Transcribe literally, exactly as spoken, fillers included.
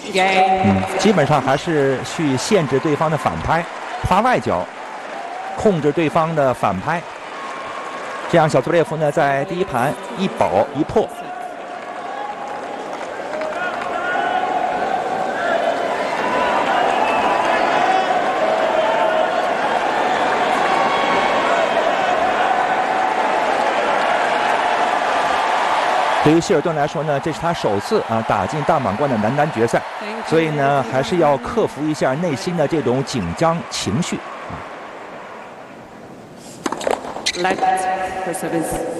嗯，基本上还是去限制对方的反拍，花外交，控制对方的反拍。这样小佐列夫呢，在第一盘一保一破。对于希尔顿来说呢，这是他首次啊打进大满贯的男单决赛，所以呢，还是要克服一下内心的这种紧张情绪。 Left for service.